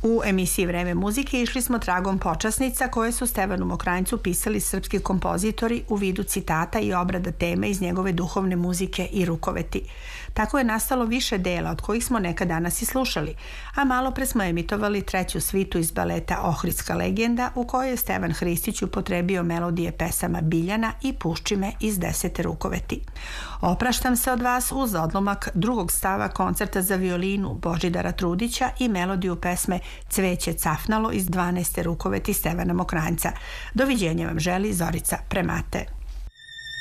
U emisiji Vreme muzike išli smo tragom počasnica koje su Stevanu Mokranjcu pisali srpski kompozitori u vidu citata i obrada teme iz njegove duhovne muzike i rukoveti. Tako je nastalo više dela od kojih smo neka danas i slušali, a malo pre smo emitovali treću svitu iz baleta Ohridska legenda u kojoj je Stevan Hristić upotrebio melodije pesama Biljana i Puščime iz 10. rukoveti. Opraštam se od vas uz odlomak drugog stava koncerta za violinu Božidara Trudića i melodiju pesme Cveće cafnalo iz 12. rukoveti Stevana Mokranjca. Doviđenja vam želi Zorica Premate.